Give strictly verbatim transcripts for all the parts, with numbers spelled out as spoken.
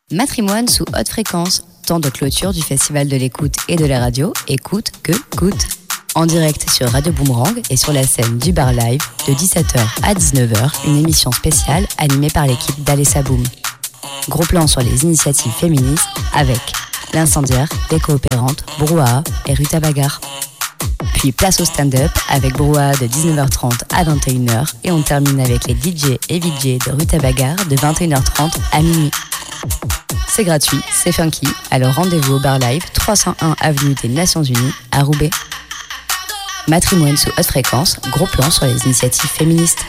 Matrimoine sous haute fréquence, temps de clôture du Festival de l'écoute et de la radio, écoute que coûte. En direct sur Radio Boomerang et sur la scène du Bar Live de dix-sept heures à dix-neuf heures, une émission spéciale animée par l'équipe d'Alessa Boom. Gros plan sur les initiatives féministes avec l'Incendiaire, les Coopérantes, Brouhaha et Ruta Bagarre. Puis place au stand-up avec Brouhaha de dix-neuf heures trente à vingt et une heures et on termine avec les D J et V J de Ruta Bagarre de vingt et une heures trente à minuit. C'est gratuit, c'est funky, alors rendez-vous au Bar Live trois cent un avenue des Nations Unies à Roubaix. Matrimoine sous haute fréquence, gros plan sur les initiatives féministes.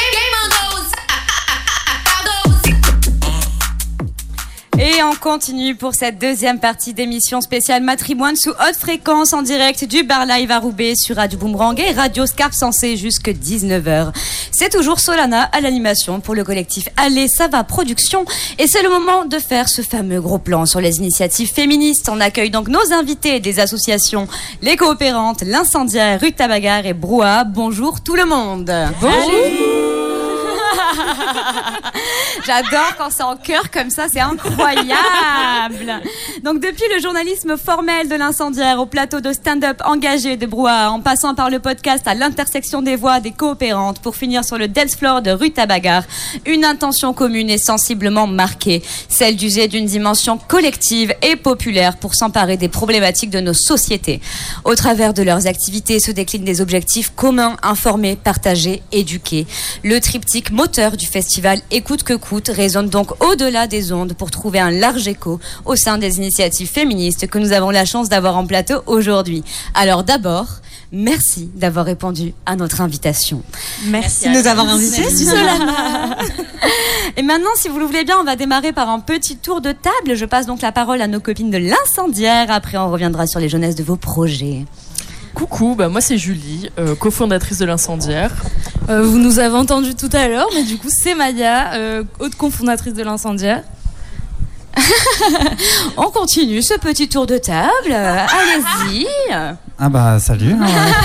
Et on continue pour cette deuxième partie d'émission spéciale Matrimoine sous haute fréquence en direct du Bar Live à Roubaix sur Radio Boomerang et Radio Scarpe Sensée jusqu'à dix-neuf heures. C'est toujours Solana à l'animation pour le collectif Allez, ça va production et c'est le moment de faire ce fameux gros plan sur les initiatives féministes. On accueille donc nos invités des associations Les Coopérantes, l'Incendiaire, Ruta Bagarre et Brouhaha. Bonjour tout le monde. Bonjour. J'adore quand c'est en chœur comme ça, c'est incroyable. Donc depuis le journalisme formel de l'Incendiaire au plateau de stand-up engagé de Brouhaha, en passant par le podcast à l'intersection des voix des Coopérantes pour finir sur le dance floor de Ruta Bagarre, une intention commune est sensiblement marquée, celle d'user d'une dimension collective et populaire pour s'emparer des problématiques de nos sociétés. Au travers de leurs activités se déclinent des objectifs communs, informer, partager, éduquer. Le triptyque moteur du festival Écoute que coûte résonne donc au-delà des ondes pour trouver un large écho au sein des initiatives féministes que nous avons la chance d'avoir en plateau aujourd'hui. Alors d'abord, merci d'avoir répondu à notre invitation. Merci, merci de nous avoir invités, Solana. Et maintenant, si vous le voulez bien, on va démarrer par un petit tour de table. Je passe donc la parole à nos copines de l'Incendiaire. Après, on reviendra sur les jeunesses de vos projets. Coucou, bah moi c'est Julie, euh, cofondatrice de l'Incendiaire. Euh, vous nous avez entendu tout à l'heure, mais du coup c'est Maya, euh, autre cofondatrice de l'Incendiaire. On continue ce petit tour de table, allez-y. Ah bah salut.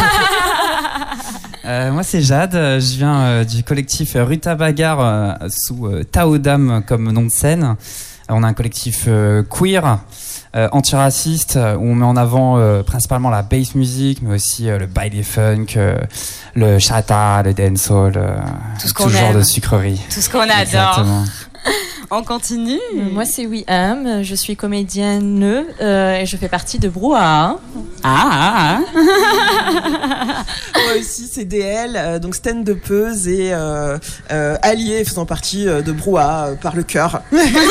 euh, moi c'est Jade, je viens euh, du collectif Ruta Bagarre euh, sous euh, Taodam comme nom de scène. On a un collectif euh, queer. Euh, antiraciste euh, où on met en avant euh, principalement la bass music mais aussi euh, le baile funk, euh, le chata, le dancehall, euh, tout, ce tout genre aime. de sucreries. Tout ce qu'on adore. Exactement. On continue. Moi c'est Wiam, je suis comédienne euh, et je fais partie de Brouhaha. Ah, ah, ah. Moi aussi c'est D L, euh, donc stand-upeuse et euh, euh, alliée faisant partie euh, de Brouhaha euh, par le cœur.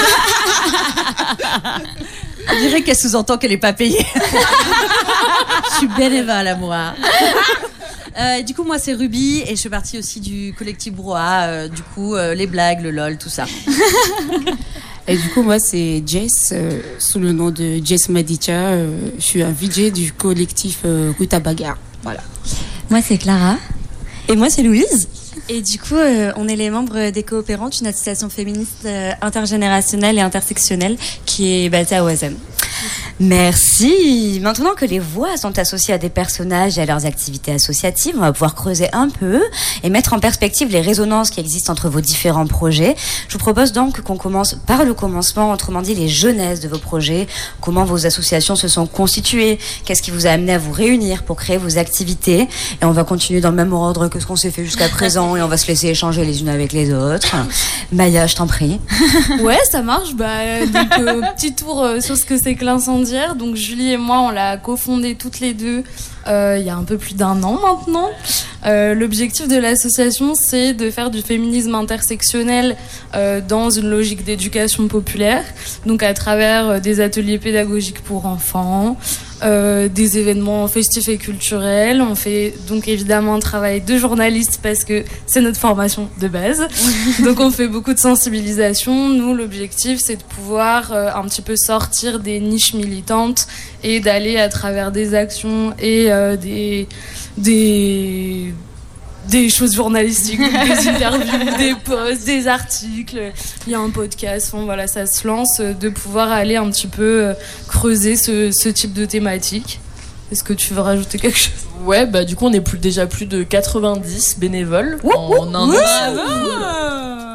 On dirait qu'elle sous-entend qu'elle n'est pas payée. Je suis bénévole à moi. Euh, du coup, moi, c'est Ruby et je fais partie aussi du collectif Brouhaha. Euh, du coup, euh, les blagues, le lol, tout ça. Et du coup, moi, c'est Jess, euh, sous le nom de Jess Medica. Euh, je suis un V J du collectif euh, Ruta Bagarre. Voilà. Moi, c'est Clara. Et moi, c'est Louise. Et du coup, euh, on est les membres des Coopérantes, une association féministe euh, intergénérationnelle et intersectionnelle qui est basée à Oisem. Merci. Maintenant que les voix sont associées à des personnages et à leurs activités associatives, on va pouvoir creuser un peu et mettre en perspective les résonances qui existent entre vos différents projets. Je vous propose donc qu'on commence par le commencement, autrement dit les jeunesses de vos projets, comment vos associations se sont constituées, qu'est-ce qui vous a amené à vous réunir pour créer vos activités. Et on va continuer dans le même ordre que ce qu'on s'est fait jusqu'à présent et on va se laisser échanger les unes avec les autres. Maya, je t'en prie. Ouais, ça marche. Bah, donc, euh, petit tour euh, sur ce que c'est que l'Incendiaire. Donc Julie et moi, on l'a cofondé toutes les deux euh, il y a un peu plus d'un an maintenant. Euh, l'objectif de l'association, c'est de faire du féminisme intersectionnel euh, dans une logique d'éducation populaire, donc à travers euh, des ateliers pédagogiques pour enfants, euh, des événements festifs et culturels. On fait donc évidemment un travail de journaliste parce que c'est notre formation de base. Donc on fait beaucoup de sensibilisation. Nous, l'objectif, c'est de pouvoir euh, un petit peu sortir des niches militantes et d'aller à travers des actions et euh, des des des choses journalistiques, des interviews, des posts, des articles, il y a un podcast, bon, voilà, ça se lance, de pouvoir aller un petit peu creuser ce, ce type de thématique. Est-ce que tu veux rajouter quelque chose ? Ouais, bah du coup on est plus, déjà plus de quatre-vingt-dix bénévoles ouh, en ouh, un ouh, an.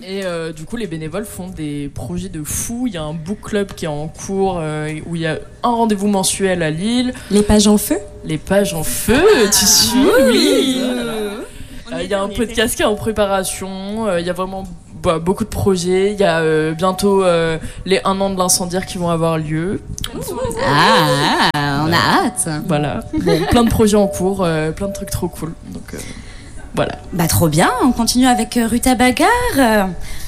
Et euh, du coup, les bénévoles font des projets de fou. Il y a un book club qui est en cours euh, où il y a un rendez-vous mensuel à Lille. Les pages en feu. Les pages en feu, tu suis, oui. Il euh, y a un podcast qui est en préparation. Il euh, y a vraiment bah, beaucoup de projets. Il y a euh, bientôt euh, les un an de l'incendiaire qui vont avoir lieu. Ah, on a hâte. Voilà. Bon, plein de projets en cours, euh, plein de trucs trop cool. Donc euh, voilà. Bah trop bien. On continue avec euh, Ruta Bagarre. Euh,